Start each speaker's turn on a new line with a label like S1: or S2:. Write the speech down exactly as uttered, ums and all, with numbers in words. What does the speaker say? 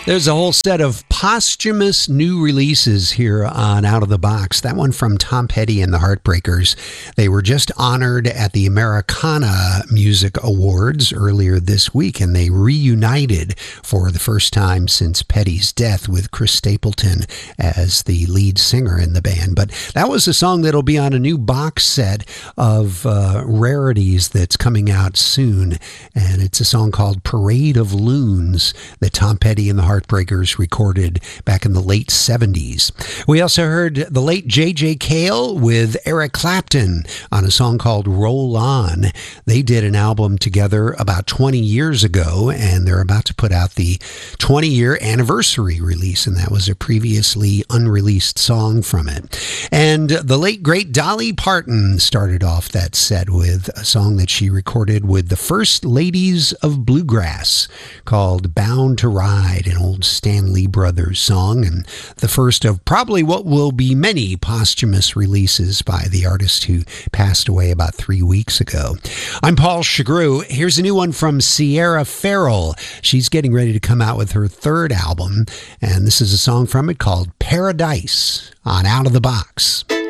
S1: There's a whole set of posthumous new releases here on Out of the Box. That one from Tom Petty and the Heartbreakers. They were just honored at the Americana Music Awards earlier this week, and they reunited for the first time since Petty's death with Chris Stapleton as the lead singer in the band. But that was a song that'll be on a new box set of uh, rarities that's coming out soon, and it's a song called Parade of Loons that Tom Petty and the Heartbreakers recorded back in the late seventies. We also heard the late J J Cale with Eric Clapton on a song called Roll On. They did an album together about twenty years ago, and they're about to put out the twenty-year anniversary release, and that was a previously unreleased song from it. And the late, great Dolly Parton started off that set with a song that she recorded with the First Ladies of Bluegrass called Bound to Ride, an old Stan Lee Brothers song, and the first of probably what will be many posthumous releases by the artist who passed away about three weeks ago. I'm Paul Chagru. Here's a new one from Sierra Farrell. She's getting ready to come out with her third album, and this is a song from it called Paradise on Out of the Box.